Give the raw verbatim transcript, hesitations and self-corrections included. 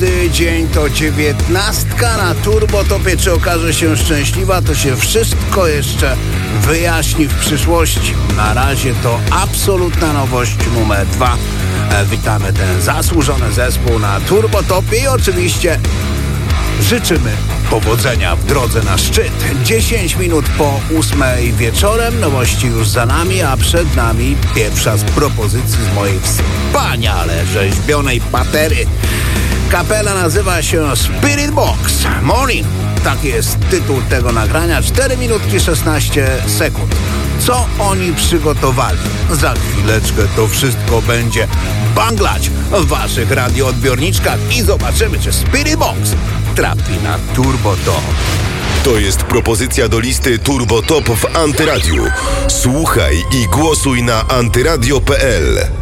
Każdy dzień to dziewiętnastka na Turbotopie. Czy okaże się szczęśliwa, to się wszystko jeszcze wyjaśni w przyszłości. Na razie to absolutna nowość numer dwa. E, witamy ten zasłużony zespół na Turbotopie i oczywiście życzymy powodzenia w drodze na szczyt. dziesięć minut po ósmej wieczorem, nowości już za nami, a przed nami pierwsza z propozycji z mojej wspaniale rzeźbionej patery. Kapela nazywa się Spirit Box Morning. Taki jest tytuł tego nagrania. cztery minutki szesnaście sekund. Co oni przygotowali? Za chwileczkę to wszystko będzie banglać w waszych radioodbiorniczkach i zobaczymy, czy Spirit Box trafi na Turbotop. To jest propozycja do listy Turbotop w Antyradiu. Słuchaj i głosuj na antyradio kropka p l.